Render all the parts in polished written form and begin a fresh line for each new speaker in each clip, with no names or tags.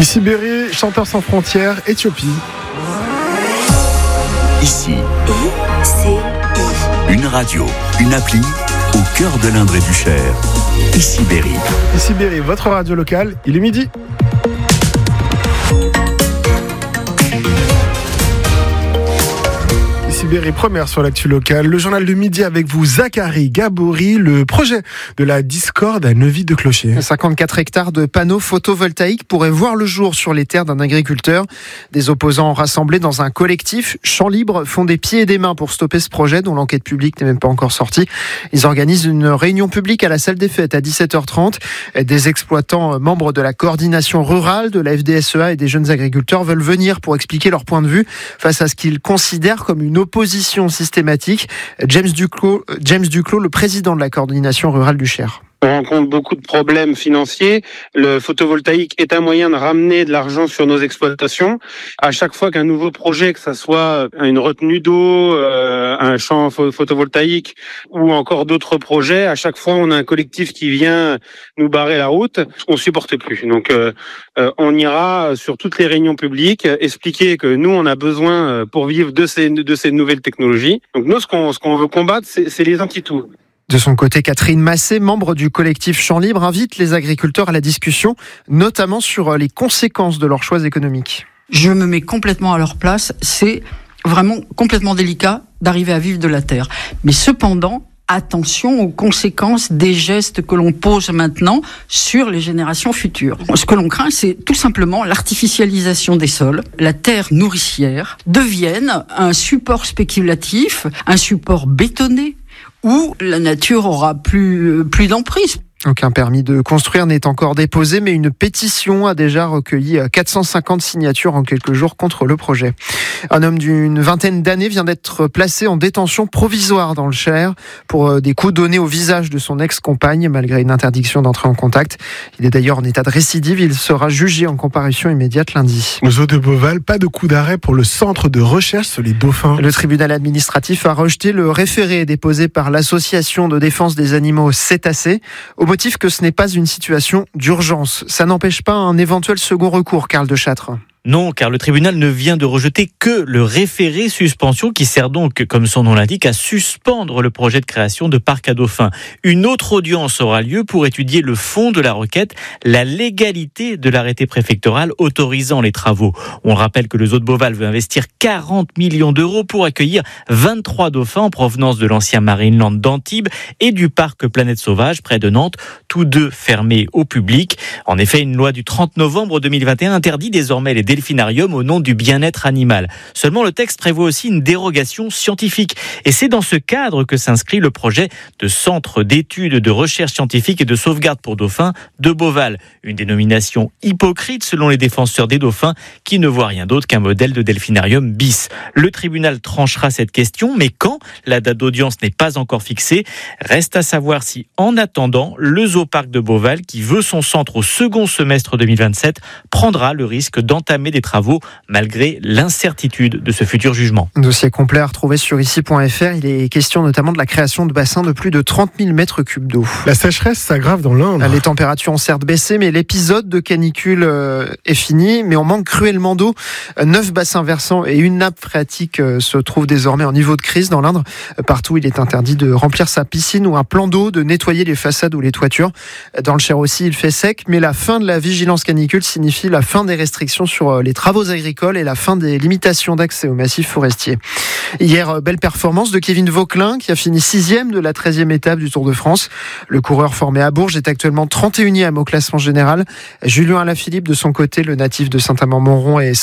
Ici Berry, chanteur sans frontières, Éthiopie.
Ici, une radio, une appli au cœur de l'Indre et du Cher. Ici Berry.
Ici Berry, votre radio locale, il est midi. Berry, première sur l'actu locale. Le journal de midi avec vous, Zachary Gabory. Le projet de la discorde à Neuvy-de-Clocher.
54 hectares de panneaux photovoltaïques pourraient voir le jour sur les terres d'un agriculteur. Des opposants rassemblés dans un collectif, Champs Libres, font des pieds et des mains pour stopper ce projet dont l'enquête publique n'est même pas encore sortie. Ils organisent une réunion publique à la salle des fêtes à 17h30. Des exploitants membres de la coordination rurale, de la FDSEA et des jeunes agriculteurs veulent venir pour expliquer leur point de vue face à ce qu'ils considèrent comme une opposition systématique. James Duclos, le président de la coordination rurale du Cher.
On rencontre beaucoup de problèmes financiers. Le photovoltaïque est un moyen de ramener de l'argent sur nos exploitations. À chaque fois qu'un nouveau projet, que ça soit une retenue d'eau, un champ photovoltaïque ou encore d'autres projets, à chaque fois on a un collectif qui vient nous barrer la route. On supporte plus. Donc on ira sur toutes les réunions publiques expliquer que nous on a besoin pour vivre de ces nouvelles technologies. Donc nous ce qu'on veut combattre, c'est les anti-tout.
De son côté, Catherine Massé, membre du collectif Champs Libres, invite les agriculteurs à la discussion, notamment sur les conséquences de leurs choix économiques.
Je me mets complètement à leur place. C'est vraiment complètement délicat d'arriver à vivre de la terre. Mais cependant, attention aux conséquences des gestes que l'on pose maintenant sur les générations futures. Ce que l'on craint, c'est tout simplement l'artificialisation des sols. La terre nourricière devienne un support spéculatif, un support bétonné, où la nature aura plus d'emprise.
Aucun permis de construire n'est encore déposé, mais une pétition a déjà recueilli 450 signatures en quelques jours contre le projet. Un homme d'une vingtaine d'années vient d'être placé en détention provisoire dans le Cher pour des coups donnés au visage de son ex-compagne, malgré une interdiction d'entrer en contact. Il est d'ailleurs en état de récidive. Il sera jugé en comparution immédiate lundi.
Au zoo de Beauval, pas de coup d'arrêt pour le centre de recherche sur les dauphins.
Le tribunal administratif a rejeté le référé déposé par l'association de défense des animaux cétacés, au motif que ce n'est pas une situation d'urgence. Ça n'empêche pas un éventuel second recours, Karl de Châtre.
Non, car le tribunal ne vient de rejeter que le référé suspension qui sert donc, comme son nom l'indique, à suspendre le projet de création de parc à dauphins. Une autre audience aura lieu pour étudier le fond de la requête, la légalité de l'arrêté préfectoral autorisant les travaux. On rappelle que le zoo de Beauval veut investir 40 millions d'euros pour accueillir 23 dauphins en provenance de l'ancien Marineland d'Antibes et du parc Planète Sauvage près de Nantes, tous deux fermés au public. En effet, une loi du 30 novembre 2021 interdit désormais les delphinarium au nom du bien-être animal. Seulement, le texte prévoit aussi une dérogation scientifique. Et c'est dans ce cadre que s'inscrit le projet de centre d'études, de recherche scientifique et de sauvegarde pour dauphins de Beauval. Une dénomination hypocrite selon les défenseurs des dauphins qui ne voient rien d'autre qu'un modèle de delphinarium bis. Le tribunal tranchera cette question, mais quand? La date d'audience n'est pas encore fixée. Reste à savoir si, en attendant, le zooparc de Beauval, qui veut son centre au second semestre 2027, prendra le risque d'entamer des travaux malgré l'incertitude de ce futur jugement.
Dossier complet à retrouver sur ici.fr. Il est question notamment de la création de bassins de plus de 30 000 mètres cubes d'eau.
La sécheresse s'aggrave dans l'Indre.
Les températures ont certes baissé, mais l'épisode de canicule est fini. Mais on manque cruellement d'eau. 9 bassins versants et une nappe phréatique se trouvent désormais en niveau de crise dans l'Indre. Partout, il est interdit de remplir sa piscine ou un plan d'eau, de nettoyer les façades ou les toitures. Dans le Cher aussi, il fait sec, mais la fin de la vigilance canicule signifie la fin des restrictions sur les travaux agricoles et la fin des limitations d'accès au massif forestier. Hier, belle performance de Kevin Vauquelin qui a fini 6e de la 13e étape du Tour de France. Le coureur formé à Bourges est actuellement 31e au classement général. Julien Alaphilippe, de son côté, le natif de Saint-Amand-Montrond, est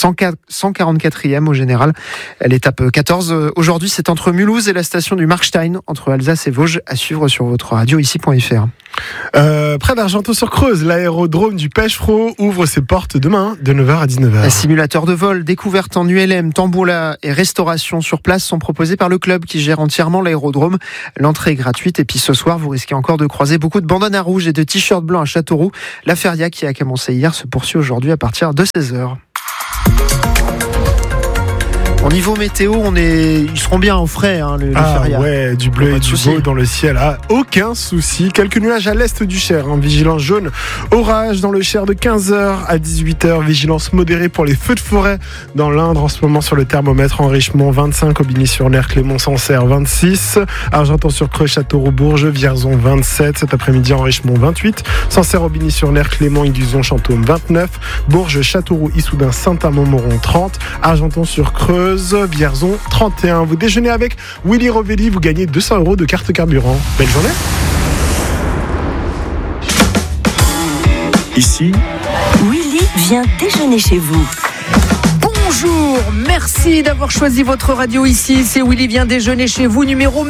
144e au général. L'étape 14, aujourd'hui, c'est entre Mulhouse et la station du Markstein, entre Alsace et Vosges, à suivre sur votre radio ici.fr.
Près d'Argenton-sur-Creuse, l'aérodrome du Pêchefrot ouvre ses portes demain de 9h à 19h.
Un simulateur de vol, découverte en ULM, tamboula et restauration sur place sont proposés par le club qui gère entièrement l'aérodrome. L'entrée est gratuite et puis ce soir, vous risquez encore de croiser beaucoup de bandanas rouges et de t-shirts blancs à Châteauroux. La feria qui a commencé hier se poursuit aujourd'hui à partir de 16h. Au niveau météo, ils seront bien au frais, les férias.
Ouais, du bleu et du beau dans le ciel. Aucun souci. Quelques nuages à l'est du Cher. Vigilance jaune, orage dans le Cher de 15h à 18h. Vigilance modérée pour les feux de forêt dans l'Indre en ce moment sur le thermomètre. En Richemont 25, Aubigny-sur-Ner, Clermont-Sancerre 26, Argenton-sur-Creux, Châteauroux, Bourges, Vierzon 27. Cet après-midi en Richemont 28, Sancerre, Aubigny-sur-Ner, Clément, Induzon, Chantôme 29, Bourges, Châteauroux, Issoudun, Saint-Amand-Moron 30, Argenton-sur-Creuse, Vierzon 31. Vous déjeunez avec Willy Rovelli, vous gagnez 200 € de carte carburant. Belle journée.
Ici,
Willy vient déjeuner chez vous.
Bonjour, merci d'avoir choisi votre radio ici. C'est Willy vient déjeuner chez vous, numéro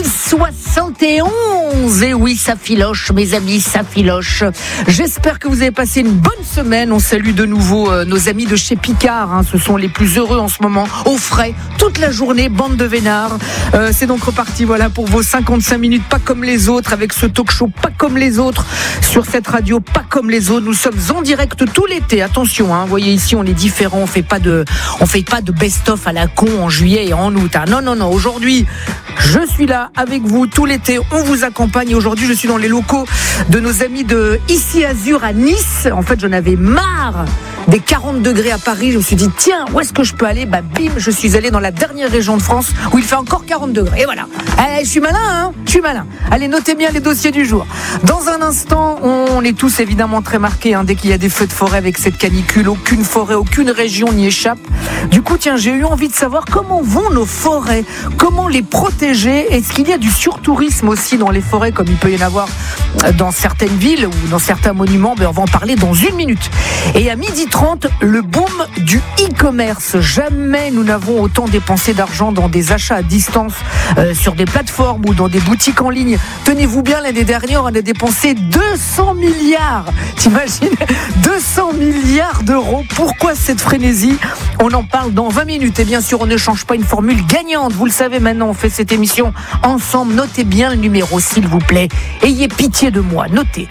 1071. Et oui, ça filoche, mes amis, ça filoche. J'espère que vous avez passé une bonne semaine. On salue de nouveau nos amis de chez Picard. Ce sont les plus heureux en ce moment, au frais, toute la journée, bande de vénards. C'est donc reparti, voilà, pour vos 55 minutes, pas comme les autres, avec ce talk show, pas comme les autres, sur cette radio, pas comme les autres. Nous sommes en direct tout l'été. Attention, vous voyez ici, on est différents, on fait pas de best-of à la con en juillet et en août. Non. Aujourd'hui, je suis là avec vous tout l'été. On vous accompagne. Aujourd'hui, je suis dans les locaux de nos amis de Ici Azur à Nice. En fait, j'en avais marre des 40 degrés à Paris. Je me suis dit, tiens, où est-ce que je peux aller ? Bim, je suis allé dans la dernière région de France où il fait encore 40 degrés. Et voilà. Je suis malin, Je suis malin. Allez, notez bien les dossiers du jour. Dans un instant, on est tous évidemment très marqués dès qu'il y a des feux de forêt avec cette canicule. Aucune forêt, aucune région n'y échappe. Du coup, tiens, j'ai eu envie de savoir comment vont nos forêts, comment les protéger. Est-ce qu'il y a du surtourisme aussi dans les forêts, comme il peut y en avoir dans certaines villes ou dans certains monuments? On va en parler dans une minute. Et à 12h30, le boom du e-commerce. Jamais nous n'avons autant dépensé d'argent dans des achats à distance sur des plateformes ou dans des boutiques en ligne. Tenez-vous bien, l'année dernière, on a dépensé 200 milliards. T'imagines ? 200 milliards d'euros. Pourquoi cette frénésie ? On en parle dans 20 minutes. Et bien sûr, on ne change pas une formule gagnante. Vous le savez maintenant, on fait cette émission ensemble. Notez bien le numéro, s'il vous plaît. Ayez pitié de moi. Notez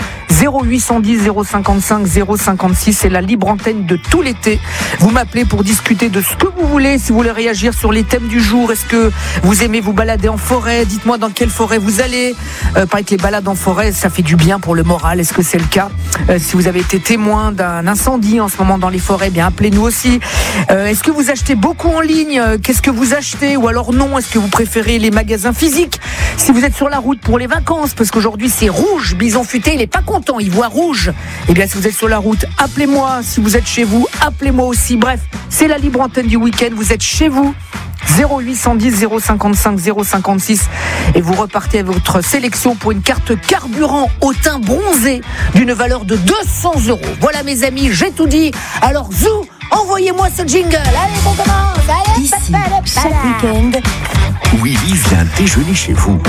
0810 055 056. C'est la libre antenne de tout l'été. Vous m'appelez pour discuter de ce que vous voulez. Si vous voulez réagir sur les thèmes du jour. Est-ce que vous aimez vous balader en forêt ? Dites-moi dans quelle forêt vous allez. Pareil que les balades en forêt, ça fait du bien pour le moral. Est-ce que c'est le cas ? Si vous avez été témoin d'un incendie en ce moment dans les forêts, bien appelez-nous aussi. Est-ce que vous achetez beaucoup en ligne ? Qu'est-ce que vous achetez ? Ou alors non, est-ce que vous préférez les magasins physiques ? Si vous êtes sur la route pour les vacances, parce qu'aujourd'hui c'est rouge, Bison Futé, il est pas content, il voit rouge. Eh bien, si vous êtes sur la route, appelez-moi. Si vous êtes chez vous, appelez-moi aussi. Bref, c'est la libre antenne du week-end. Vous êtes chez vous. 0810 055 056 et vous repartez avec votre sélection pour une carte carburant au teint bronzé d'une valeur de 200 €. Voilà mes amis, j'ai tout dit. Alors zou, envoyez-moi ce jingle. Allez, on commence. Allez,
Ici, chaque week-end,
Willy vient déjeuner chez vous.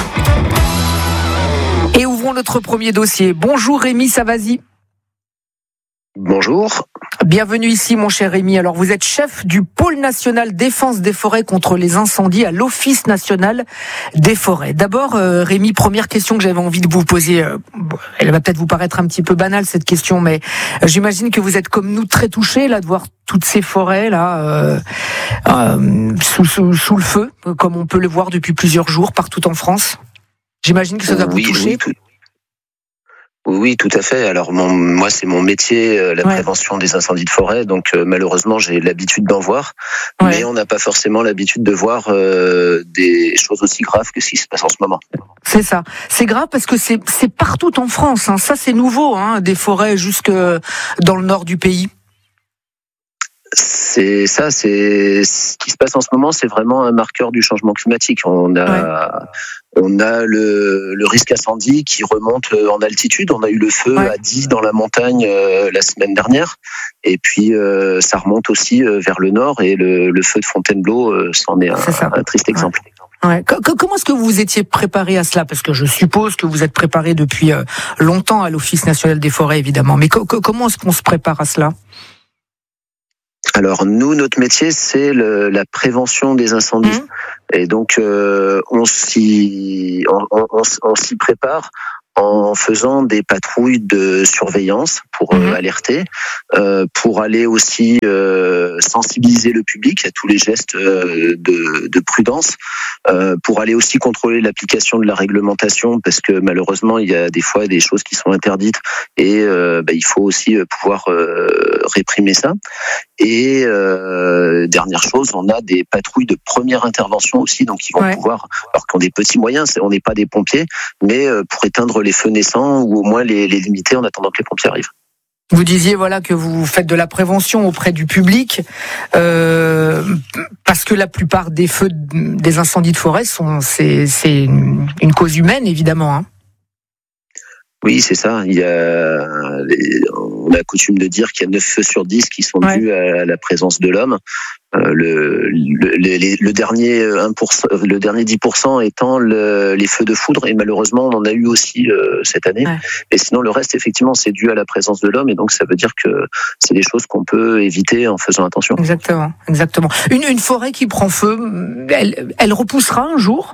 Et ouvrons notre premier dossier. Bonjour Rémi Savasi.
Bonjour.
Bienvenue ici, mon cher Rémi. Alors, vous êtes chef du pôle national défense des forêts contre les incendies à l'Office national des forêts. D'abord, Rémi, première question que j'avais envie de vous poser. Elle va peut-être vous paraître un petit peu banale, cette question, mais j'imagine que vous êtes comme nous très touchés là de voir toutes ces forêts là sous le feu, comme on peut le voir depuis plusieurs jours partout en France. J'imagine que ça doit vous toucher.
Oui, tout à fait. Alors moi, c'est mon métier, la prévention des incendies de forêt. Donc malheureusement, j'ai l'habitude d'en voir, mais on n'a pas forcément l'habitude de voir des choses aussi graves que ce qui se passe en ce moment.
C'est ça. C'est grave parce que c'est partout en France. Ça, c'est nouveau, des forêts jusque dans le nord du pays.
C'est ça, c'est ce qui se passe en ce moment, c'est vraiment un marqueur du changement climatique. On a le risque incendie qui remonte en altitude. On a eu le feu à 10 dans la montagne la semaine dernière, et puis ça remonte aussi vers le nord. Et le feu de Fontainebleau, c'en est un triste exemple.
Ouais. Comment est-ce que vous vous étiez préparé à cela ? Parce que je suppose que vous êtes préparé depuis longtemps à l'Office national des forêts, évidemment. Mais comment est-ce qu'on se prépare à cela ?
Alors nous, notre métier, c'est la prévention des incendies. Et donc on s'y prépare en faisant des patrouilles de surveillance pour alerter, pour aller aussi sensibiliser le public à tous les gestes de prudence, pour aller aussi contrôler l'application de la réglementation, parce que malheureusement il y a des fois des choses qui sont interdites et il faut aussi pouvoir réprimer ça. Et dernière chose, on a des patrouilles de première intervention aussi, donc ils vont pouvoir, alors qu'on a des petits moyens, on n'est pas des pompiers, mais pour éteindre les feux naissants ou au moins les limiter en attendant que les pompiers arrivent.
Vous disiez que vous faites de la prévention auprès du public, parce que la plupart des feux, des incendies de forêt c'est une cause humaine évidemment. Hein.
Oui, c'est ça. On a coutume de dire qu'il y a 9 feux sur 10 qui sont dus à la présence de l'homme. Le dernier 1%, le dernier 10% étant les feux de foudre, et malheureusement on en a eu aussi cette année. Et sinon le reste effectivement c'est dû à la présence de l'homme, et donc ça veut dire que c'est des choses qu'on peut éviter en faisant attention.
Exactement. Une forêt qui prend feu, elle repoussera un jour?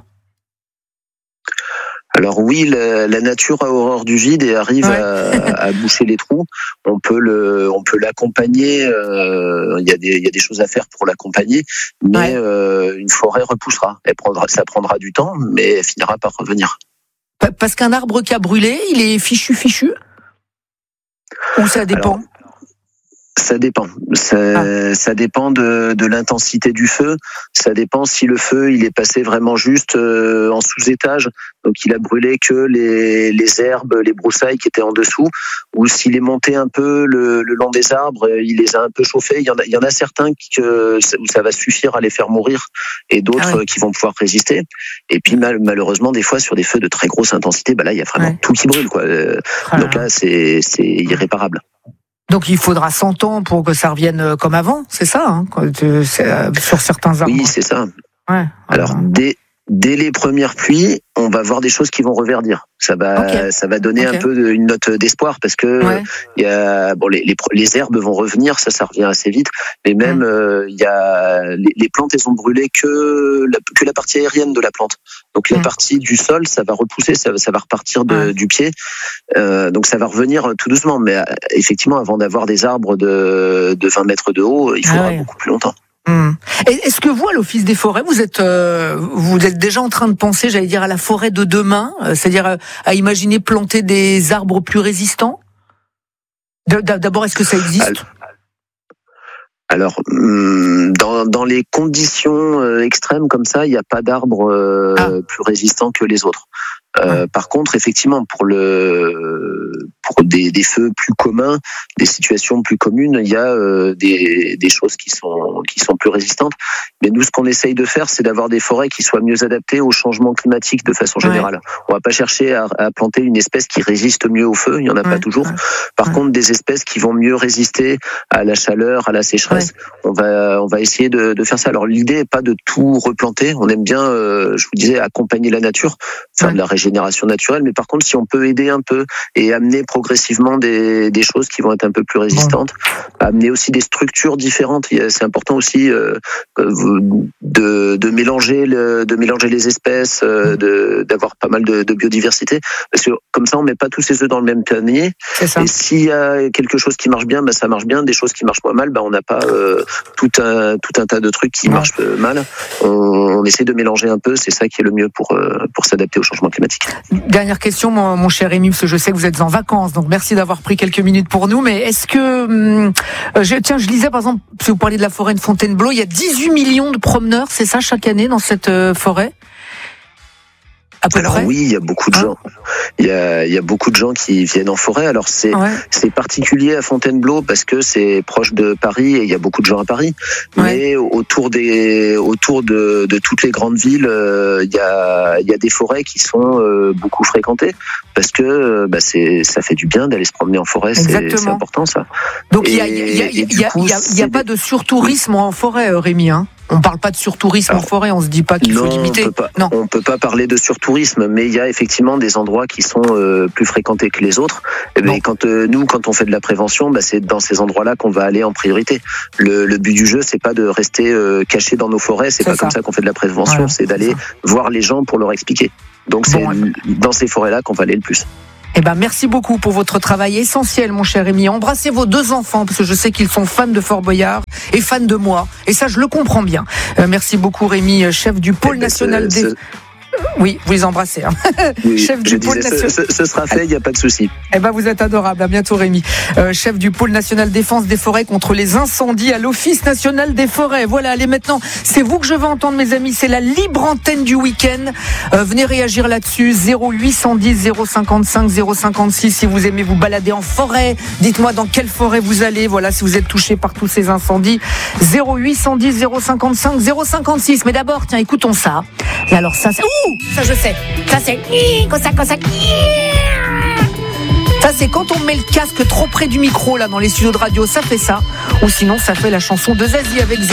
Alors oui, la nature a horreur du vide et arrive à boucher les trous. On peut l'accompagner. Il y a des choses à faire pour l'accompagner, mais une forêt repoussera. Ça prendra du temps, mais elle finira par revenir.
Parce qu'un arbre qui a brûlé, il est fichu ou ça dépend?
Alors, ça dépend. Ça dépend de l'intensité du feu. Ça dépend si le feu il est passé vraiment juste en sous-étage, donc il a brûlé que les herbes, les broussailles qui étaient en dessous, ou s'il est monté un peu le long des arbres, il les a un peu chauffés. Il y en a certains où ça va suffire à les faire mourir, et d'autres qui vont pouvoir résister. Et puis malheureusement des fois sur des feux de très grosse intensité, là il y a vraiment tout qui brûle, quoi. Donc là c'est irréparable.
Donc il faudra 100 ans pour que ça revienne comme avant, c'est ça, hein, sur certains arbres.
Oui, c'est ça. Alors dès les premières pluies, on va voir des choses qui vont reverdir. Ça va donner un peu une note d'espoir, parce que il y a les herbes vont revenir, ça revient assez vite, mais même il y a les plantes, elles ont brûlé que la partie aérienne de la plante. Donc la partie du sol, ça va repousser, ça va repartir du pied. Donc ça va revenir tout doucement, mais effectivement avant d'avoir des arbres de 20 mètres de haut, il faudra beaucoup plus longtemps.
Est-ce que vous, à l'Office des forêts, vous êtes déjà en train de penser, j'allais dire, à la forêt de demain, c'est-à-dire à imaginer planter des arbres plus résistants? D'abord, est-ce que ça existe?
Alors, dans les conditions extrêmes comme ça, il n'y a pas d'arbres plus résistants que les autres. Par contre, effectivement, pour des feux plus communs, des situations plus communes, il y a des choses qui sont plus résistantes. Mais nous, ce qu'on essaye de faire, c'est d'avoir des forêts qui soient mieux adaptées au changement climatique de façon générale. On va pas chercher à planter une espèce qui résiste mieux au feu, il y en a pas toujours. Par contre, des espèces qui vont mieux résister à la chaleur, à la sécheresse, on va essayer de faire ça. Alors l'idée est pas de tout replanter. On aime bien, je vous disais, accompagner la nature, faire de la régénération naturelle. Mais par contre, si on peut aider un peu et amener progressivement des choses qui vont être un peu plus résistantes, amener aussi des structures différentes. C'est important aussi de mélanger les espèces, d'avoir pas mal de biodiversité, parce que comme ça on met pas tous ses œufs dans le même panier. Et s'il y a quelque chose qui marche bien, ça marche bien. Des choses qui marchent moins mal, on n'a pas tout un tas de trucs qui marchent mal. On essaie de mélanger un peu. C'est ça qui est le mieux pour s'adapter au changement climatique.
Dernière question, mon cher Rémi, parce que je sais que vous êtes en vacances, donc merci d'avoir pris quelques minutes pour nous. Mais est-ce que je lisais par exemple, si vous parlez de la forêt de Fontainebleau, il y a 18 millions de promeneurs, c'est ça, chaque année dans cette forêt?
Alors oui, il y a beaucoup de gens. Il y a beaucoup de gens qui viennent en forêt. Alors c'est particulier à Fontainebleau parce que c'est proche de Paris et il y a beaucoup de gens à Paris. Mais autour de toutes les grandes villes, il y a des forêts qui sont beaucoup fréquentées parce que ça fait du bien d'aller se promener en forêt. C'est important ça.
Donc il y a pas de surtourisme en forêt, Rémi, hein? On parle pas de surtourisme en forêt, on se dit pas qu'il faut limiter.
On peut pas parler de surtourisme, mais il y a effectivement des endroits qui sont plus fréquentés que les autres. Et quand on fait de la prévention, c'est dans ces endroits-là qu'on va aller en priorité. Le but du jeu, c'est pas de rester caché dans nos forêts, c'est pas comme ça qu'on fait de la prévention, c'est d'aller voir les gens pour leur expliquer. Donc c'est dans ces forêts-là qu'on va aller le plus.
Eh ben, merci beaucoup pour votre travail essentiel, mon cher Rémi. Embrassez vos 2 enfants, parce que je sais qu'ils sont fans de Fort Boyard et fans de moi. Et ça, je le comprends bien. Merci beaucoup, Rémi, chef du pôle national des... Oui, vous les embrassez. Hein.
Oui,
chef du pôle national.
Ce sera fait, il n'y a pas de souci.
Eh ben, vous êtes adorable. À bientôt, Rémi. Chef du pôle national défense des forêts contre les incendies à l'Office national des forêts. Voilà, allez maintenant, c'est vous que je veux entendre, mes amis. C'est la libre antenne du week-end. Venez réagir là-dessus. 0810 055 056 si vous aimez vous balader en forêt. Dites-moi dans quelle forêt vous allez. Voilà, si vous êtes touché par tous ces incendies. 0810 055 056. Mais d'abord, tiens, écoutons ça. Et alors ça, c'est... Ça je sais. Ça c'est ça c'est quand on met le casque trop près du micro là dans les studios de radio, ça fait ça. Ou sinon ça fait la chanson de Zazie avec Zazie.